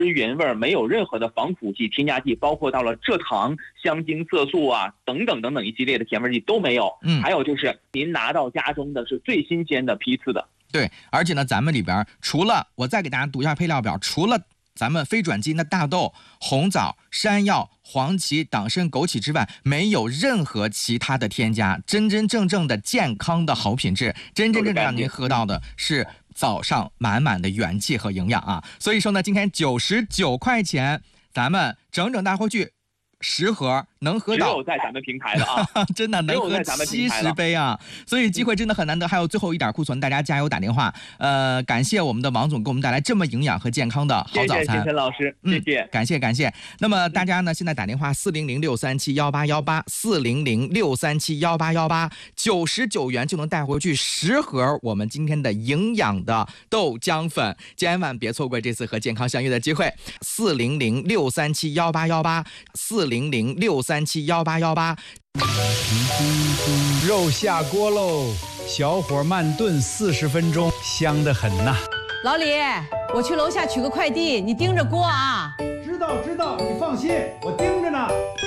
原味，没有任何的防腐剂、添加剂，包括到了蔗糖、香精、色素啊等等等等一系列的甜味剂都没有。还有就是您拿到家中的是最新鲜的批次的。 对，而且呢，咱们里边除了我再给大家读一下配料表，除了咱们非转基因的大豆、红枣、山药、黄芪、党参、枸杞之外，没有任何其他的添加，真真正正的健康的好品质，真真正正让您喝到的是早上满满的元气和营养啊！所以说呢，今天99块钱，咱们整整带回去10盒，能喝到只有在咱们平台的啊， 真的能喝70杯啊！所以机会真的很难得。还有最后一点库存，大家加油打电话。感谢我们的王总给我们带来这么营养和健康的好早餐。 谢谢陈老师，谢谢， 感谢。那么大家呢，现在打电话400-637-1818，400-637-1818，99元就能带回去10盒我们今天的营养的豆浆粉，千万别错过这次和健康相遇的机会。400-637-1818，400-637-1818。 肉下锅喽，小火慢炖40分钟，香得很呐。 老李，我去楼下取个快递，你盯着锅啊。 知道，你放心，我盯着呢。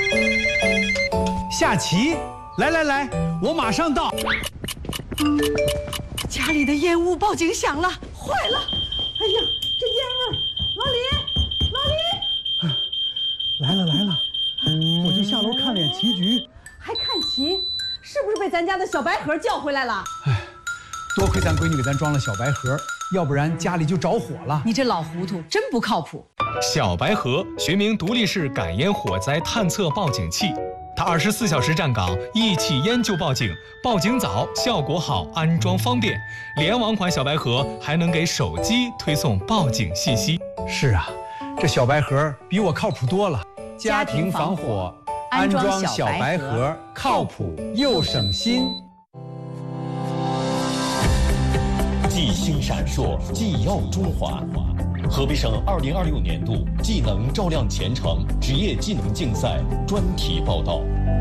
下棋，来，我马上到。 家里的烟雾报警响了，坏了！哎呀，这烟味！老李， 来了，我就下楼看脸棋局。 还看棋？是不是被咱家的小白盒叫回来了？ 多亏咱闺女给咱装了小白盒，要不然家里就着火了。 你这老糊涂，真不靠谱。 小白盒学名独立式感烟火灾探测报警器，它24小时站岗，一起烟就报警，报警早，效果好，安装方便。联网款小白盒还能给手机推送报警信息。 是啊，这小白盒比我靠谱多了。家庭防火，安装小白盒，靠谱又省心。 技星闪烁，技耀中华。河北省2026年度技能照亮前程职业技能竞赛专题报道。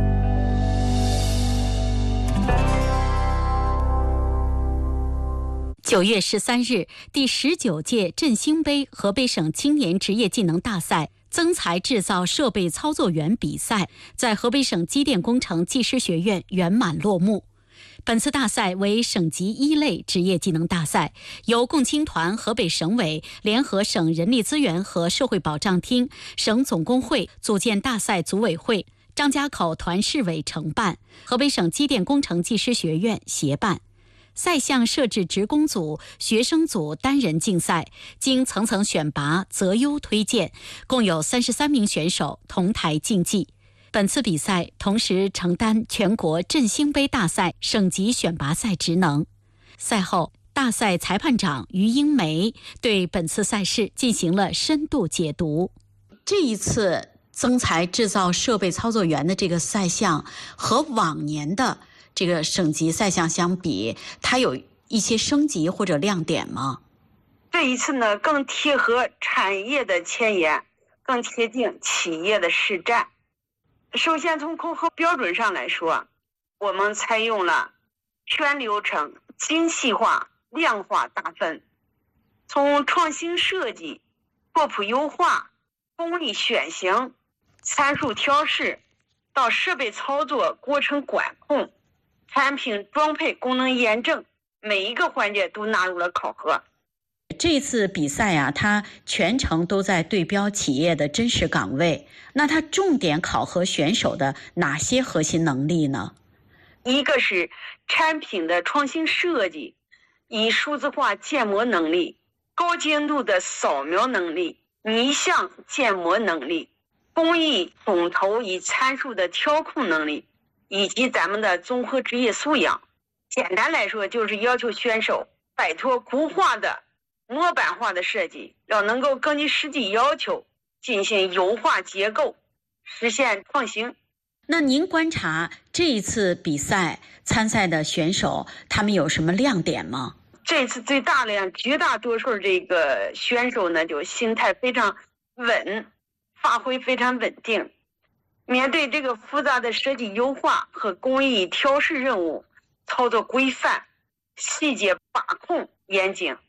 9月13日，第19届振兴杯河北省青年职业技能大赛增材制造设备操作员比赛在河北省机电工程技师学院圆满落幕。本次大赛为省级1类职业技能大赛，由共青团河北省委联合省人力资源和社会保障厅、省总工会组建大赛组委会，张家口团市委承办，河北省机电工程技师学院协办。赛项设置职工组、学生组单人竞赛，经层层选拔、择优推荐，共有33名选手同台竞技。本次比赛同时承担全国振兴杯大赛省级选拔赛职能。赛后，大赛裁判长于英梅对本次赛事进行了深度解读。这一次增材制造设备操作员的这个赛项和往年的这个省级赛项相比，它有一些升级或者亮点吗？ 这一次呢，更贴合产业的前沿，更贴近企业的实战。首先从考核标准上来说，我们采用了全流程精细化量化打分，从创新设计、拓扑优化、功率选型、参数调试到设备操作过程管控、产品装配功能验证，每一个环节都纳入了考核。 这次比赛啊，它全程都在对标企业的真实岗位。那它重点考核选手的哪些核心能力呢？ 一个是产品的创新设计，以数字化建模能力、高精度的扫描能力、逆向建模能力、工艺统筹与参数的调控能力，以及咱们的综合职业素养。简单来说，就是要求选手摆脱固化的模板化的设计，要能够根据实际要求进行优化结构，实现创新。 那您观察这一次比赛参赛的选手，他们有什么亮点吗？ 这次最大量绝大多数这个选手呢，就心态非常稳，发挥非常稳定，面对这个复杂的设计优化和工艺调试任务，操作规范，细节把控严谨。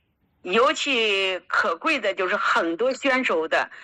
尤其可贵的就是很多选手的